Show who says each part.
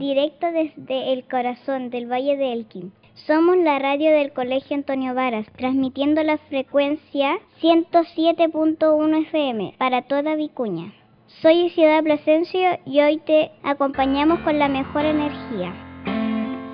Speaker 1: directo desde el corazón del Valle de Elqui. Somos la radio del Colegio Antonio Varas, transmitiendo la frecuencia 107.1 FM para toda Vicuña. Soy Ciudad Plasencia y hoy te acompañamos con la mejor energía.